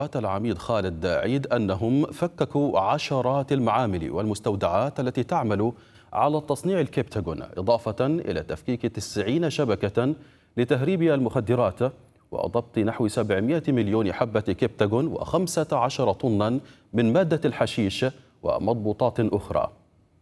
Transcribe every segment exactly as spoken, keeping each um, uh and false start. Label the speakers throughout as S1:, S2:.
S1: العميد خالد عيد أنهم فككوا عشرات المعامل والمستودعات التي تعمل على تصنيع الكبتاغون، إضافة إلى تفكيك تسعين شبكة لتهريب المخدرات وضبط نحو سبعمائة مليون حبة كبتاغون وخمسة عشر طنا من مادة الحشيش ومضبوطات أخرى.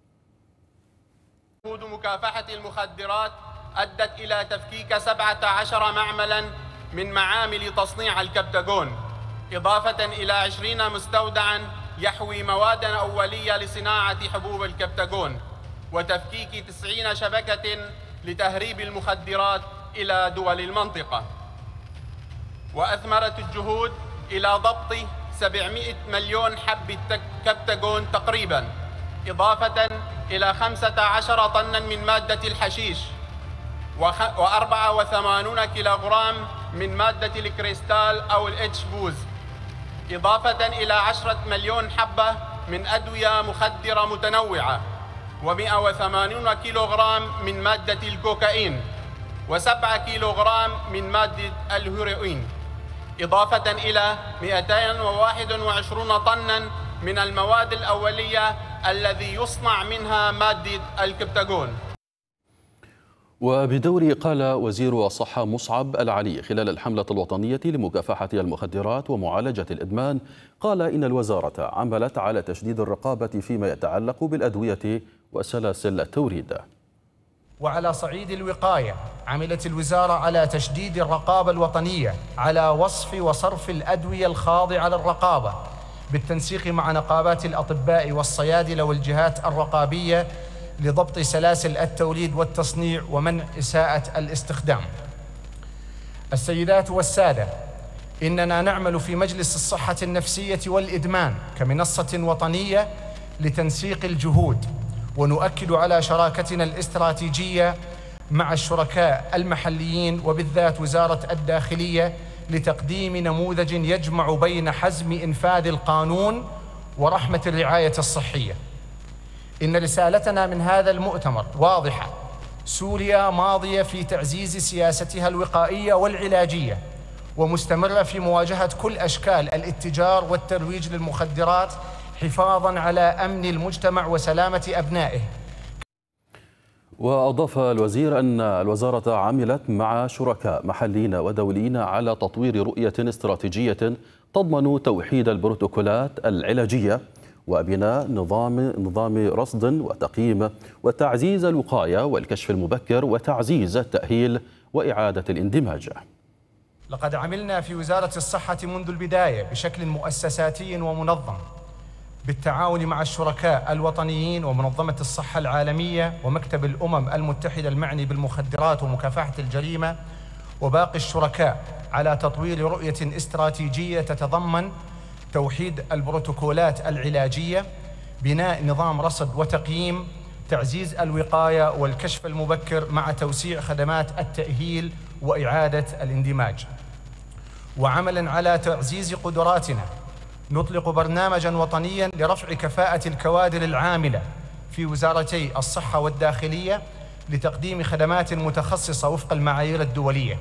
S2: مكافحة المخدرات أدت إلى تفكيك سبعة عشر معملا من معامل تصنيع الكبتاغون، إضافة إلى عشرين مستودعا يحوي مواد أولية لصناعة حبوب الكبتاغون، وتفكيك تسعين شبكة لتهريب المخدرات إلى دول المنطقة. وأثمرت الجهود إلى ضبط سبعمائة مليون حبة كبتاغون تقريبا، إضافة إلى خمسة عشر طنا من مادة الحشيش وأربعة وثمانين كيلوغرام من مادة الكريستال أو الاتش بوز، إضافة إلى عشرة مليون حبة من أدوية مخدرة متنوعة ومئة وثمانين كيلوغرام من مادة الكوكايين وسبعة كيلوغرام من مادة الهيروين، إضافة إلى مئتين وواحد وعشرين طنا من المواد الأولية الذي يصنع منها مادة الكبتاغون.
S1: وبدور قال وزير الصحة مصعب العلي خلال الحملة الوطنية لمكافحة المخدرات ومعالجة الإدمان، قال إن الوزارة عملت على تشديد الرقابة فيما يتعلق بالأدوية وسلاسل التوريد.
S3: وعلى صعيد الوقاية عملت الوزارة على تشديد الرقابة الوطنية على وصف وصرف الأدوية الخاضعة للرقابة بالتنسيق مع نقابات الأطباء والصيادلة والجهات الرقابية لضبط سلاسل التوليد والتصنيع ومنع إساءة الاستخدام. السيدات والسادة، إننا نعمل في مجلس الصحة النفسية والإدمان كمنصة وطنية لتنسيق الجهود، ونؤكد على شراكتنا الاستراتيجية مع الشركاء المحليين وبالذات وزارة الداخلية لتقديم نموذج يجمع بين حزم إنفاذ القانون ورحمة الرعاية الصحية. إن رسالتنا من هذا المؤتمر واضحة: سوريا ماضية في تعزيز سياستها الوقائية والعلاجية، ومستمرة في مواجهة كل أشكال الاتجار والترويج للمخدرات حفاظاً على أمن المجتمع وسلامة أبنائه.
S1: وأضاف الوزير أن الوزارة عملت مع شركاء محليين ودوليين على تطوير رؤية استراتيجية تضمن توحيد البروتوكولات العلاجية وبناء نظام نظام رصد وتقييم وتعزيز الوقاية والكشف المبكر وتعزيز التأهيل وإعادة الاندماج.
S3: لقد عملنا في وزارة الصحة منذ البداية بشكل مؤسساتي ومنظم بالتعاون مع الشركاء الوطنيين ومنظمة الصحة العالمية ومكتب الأمم المتحدة المعني بالمخدرات ومكافحة الجريمة وباقي الشركاء على تطوير رؤية استراتيجية تتضمن توحيد البروتوكولات العلاجية، بناء نظام رصد وتقييم، تعزيز الوقاية والكشف المبكر مع توسيع خدمات التأهيل وإعادة الاندماج. وعملا على تعزيز قدراتنا نطلق برنامجا وطنيا لرفع كفاءة الكوادر العاملة في وزارتي الصحة والداخلية لتقديم خدمات متخصصة وفق المعايير الدولية.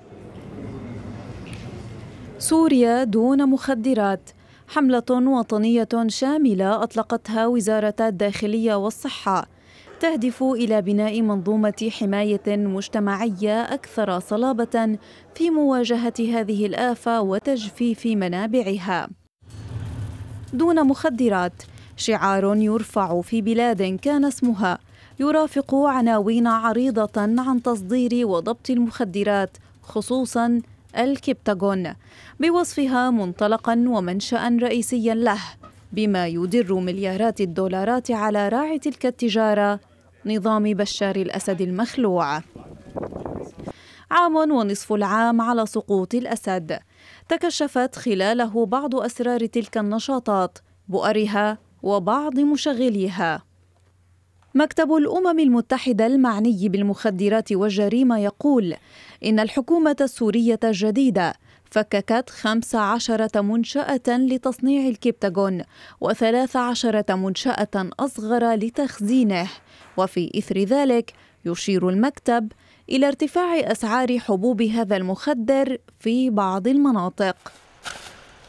S4: سوريا دون مخدرات، حملة وطنية شاملة أطلقتها وزارة الداخلية والصحة، تهدف إلى بناء منظومة حماية مجتمعية أكثر صلابة في مواجهة هذه الآفة وتجفيف منابعها. دون مخدرات شعار يرفع في بلاد كان اسمها يرافق عناوين عريضة عن تصدير وضبط المخدرات خصوصاً الكبتاغون، بوصفها منطلقاً ومنشأ رئيسياً له، بما يدر مليارات الدولارات على راعي تلك التجارة نظام بشار الأسد المخلوع. عام ونصف العام على سقوط الأسد، تكشفت خلاله بعض أسرار تلك النشاطات، بؤرها وبعض مشغليها. مكتب الأمم المتحدة المعني بالمخدرات والجريمة يقول إن الحكومة السورية الجديدة فككت خمس عشرة منشأة لتصنيع الكبتاغون وثلاث عشرة منشأة أصغر لتخزينه، وفي إثر ذلك يشير المكتب إلى ارتفاع أسعار حبوب هذا المخدر في بعض المناطق.